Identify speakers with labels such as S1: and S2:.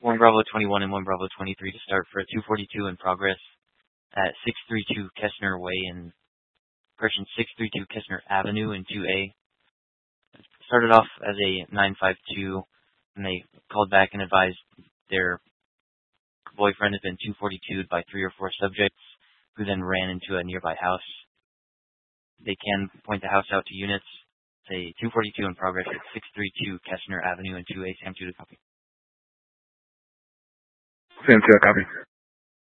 S1: 1 Bravo 21 and 1 Bravo 23 to start for a 242 in progress at 632 Kestner Way and 632 Kestner Avenue in 2A. Started off as a 952, and they called back and advised their boyfriend had been 242'd by 3 or 4 subjects, who then ran into a nearby house. They can point the house out to units. It's a 242 in progress at 632 Kestner Avenue in 2A. Sam 2 to copy.
S2: Sam 2 to copy.